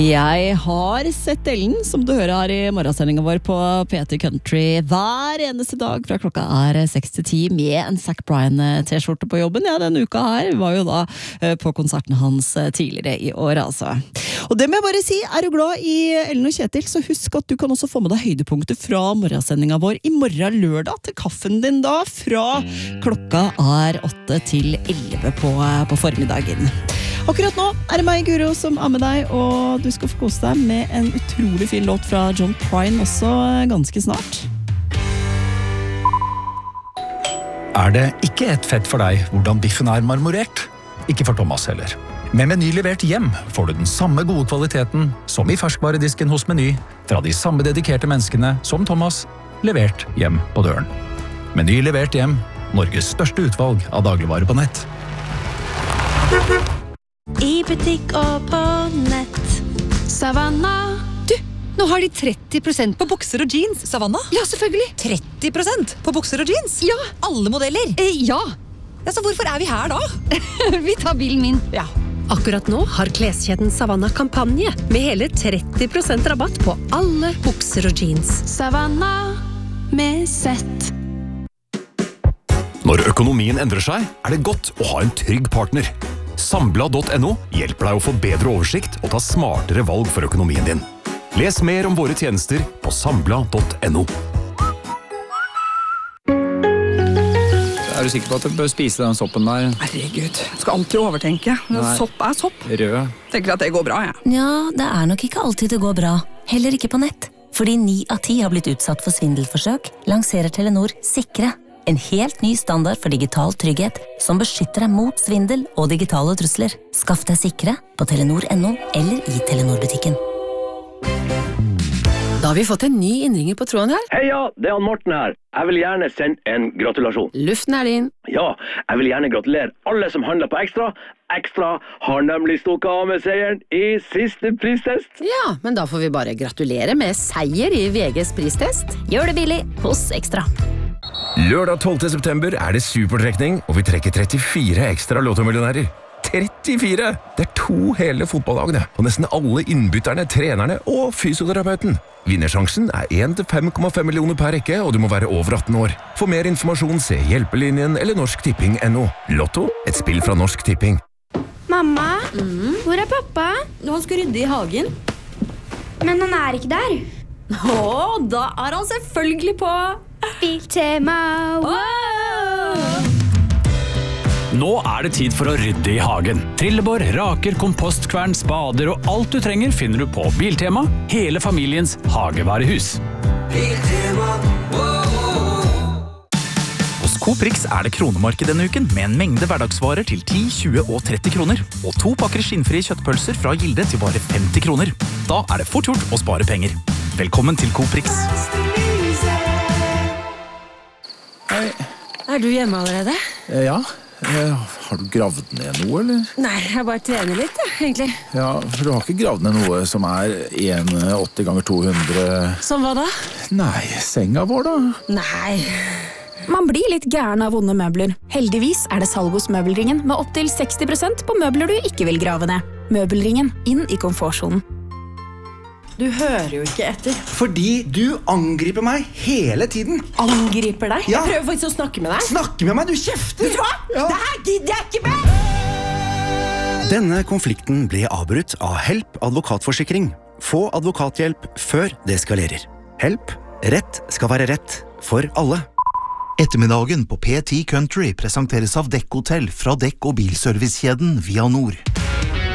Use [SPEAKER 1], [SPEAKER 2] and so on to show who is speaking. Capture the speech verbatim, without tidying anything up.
[SPEAKER 1] Jeg har sett Ellen, som du hører her i morgensendingen vår på P T Country hver eneste dag fra klokka er seks til ti med en Zac Bryan-t-skjorte på jobben. Ja, denne uka her var jo da på konserten hans tidligere i år, altså. Og det må jeg bare si, er du glad i Ellen og Kjetil, så husk at du kan også få med deg høydepunkter fra morgensendingen vår i morgen lørdag til kaffen din da, fra klokka er åtte til elleve på, på formiddagen. Akkurat nå er det meg, Guro, som er med deg, og du skal få kose deg med en utrolig fin låt fra John Prine også ganske snart.
[SPEAKER 2] Er det ikke et fett for deg hvordan biffen er marmorert? Ikke for Thomas heller. Med Meny levert hjem får du den samme gode kvaliteten som i ferskvaredisken hos Meny, fra de samme dedikerte menneskene som Thomas, levert hjem på døren. Meny levert hjem, Norges største utvalg av dagligvarer på nett.
[SPEAKER 3] I butikk og på nett. Savanna.
[SPEAKER 4] Du, nå har de tretti prosent på bukser og jeans. Savanna?
[SPEAKER 3] Ja, selvfølgelig.
[SPEAKER 4] tretti prosent på bukser og jeans?
[SPEAKER 3] Ja.
[SPEAKER 4] Alle modeller?
[SPEAKER 3] Eh, ja.
[SPEAKER 4] Ja, så hvorfor er vi her da?
[SPEAKER 3] Vi tar bilen min.
[SPEAKER 4] Ja.
[SPEAKER 5] Akkurat nå har kleskjeden Savanna kampanje med hele tretti prosent rabatt på alle bukser og jeans.
[SPEAKER 3] Savanna med sett.
[SPEAKER 6] Når økonomien endrer seg, er det godt å ha en trygg partner. Sambla punktum no hjelper deg å få bedre oversikt og ta smartere valg for økonomien din. Les mer om våre tjenester på Sambla punktum no.
[SPEAKER 7] Er du sikker på at du bør spise den soppen der?
[SPEAKER 8] Herregud, jeg skal alltid overtenke.
[SPEAKER 7] Nei.
[SPEAKER 8] Sopp er sopp.
[SPEAKER 7] Rød.
[SPEAKER 8] Tenker at det går bra, jeg.
[SPEAKER 9] Ja, det er nok ikke alltid det går bra. Heller ikke på nett. Fordi ni av ti har blitt utsatt for svindelforsøk, lanserer Telenor Sikre. En helt ny standard for digital trygghet som beskytter deg mot svindel og digitale trusler. Skaff deg Sikre på telenor punktum no eller i Telenor-butikken.
[SPEAKER 5] Da har vi fått en ny innringer på tråden her.
[SPEAKER 10] Heia, det er han Morten her. Jeg vil gjerne sende en gratulasjon.
[SPEAKER 5] Luften er din.
[SPEAKER 10] Ja, jeg vil gjerne gratulere alle som handler på Ekstra. Ekstra har nemlig stukket av med seieren i siste pristest.
[SPEAKER 5] Ja, men da får vi bare gratulere med seier i V G's pristest.
[SPEAKER 9] Gjør det billig hos Ekstra.
[SPEAKER 6] Lørdag tolvte september er det supertrekning, og vi trekker trettifire ekstra lottomillionærer. trettifire! Det er to hele fotballagene, og nesten alle innbytterne, trenerne og fysioterapeuten. Vinnersjansen er én til fem komma fem millioner per rekke, og du må være over atten år. For mer informasjon se Hjelpelinjen eller Norsk Tipping punktum no. Lotto, et spill fra Norsk Tipping.
[SPEAKER 11] Mamma, mm. hvor er pappa?
[SPEAKER 3] Han skal rydde i hagen.
[SPEAKER 11] Men han er ikke der.
[SPEAKER 3] Åh, da er han selvfølgelig på
[SPEAKER 11] Biltema.
[SPEAKER 3] Wow!
[SPEAKER 12] Nå er det tid for å rydde i hagen. Trillebår, raker, kompostkvern, spader og alt du trenger finner du på Biltema, hele familiens hagevarehus.
[SPEAKER 13] Biltema,
[SPEAKER 14] Hos Coop Rix er det kronemarked denne uken med en mengde hverdagsvarer til ti, tjue og tretti kroner. Og to pakker skinnfrie kjøttpølser fra Gilde til bare femti kroner. Da er det fort gjort å spare penger. Velkommen til Coop Rix.
[SPEAKER 7] Hei.
[SPEAKER 5] Er du hjemme allerede?
[SPEAKER 7] Eh, ja. Eh, har du gravd ned noe, eller?
[SPEAKER 5] Nei, jeg bare trener litt, ja, egentlig.
[SPEAKER 7] Ja, for du har ikke gravd ned noe som er én komma åtti ganger to hundre...
[SPEAKER 5] Som hva da?
[SPEAKER 7] Nei, senga vår da.
[SPEAKER 5] Nei.
[SPEAKER 15] Man blir litt gæren av vonde møbler. Heldigvis er det salg hos Møbelringen med opp til seksti prosent på møbler du ikke vil grave ned. Møbelringen, inn i komfortsonen.
[SPEAKER 16] Du hører jo ikke etter.
[SPEAKER 17] Fordi du angriper meg hele tiden.
[SPEAKER 16] Angriper deg?
[SPEAKER 17] Ja.
[SPEAKER 16] Jeg prøver faktisk å snakke med deg.
[SPEAKER 17] Snakke med meg, du kjefter!
[SPEAKER 16] Vet du hva?
[SPEAKER 17] Ja.
[SPEAKER 16] Det her gidder jeg ikke med!
[SPEAKER 18] Denne konflikten ble avbrutt av Help advokatforsikring. Få advokathjelp før det eskalerer. Help. Rett skal være rett for alle.
[SPEAKER 19] Ettermiddagen på P T Country presenteres av Dekk Hotel fra Dekk- og bilservicekjeden Via Nord.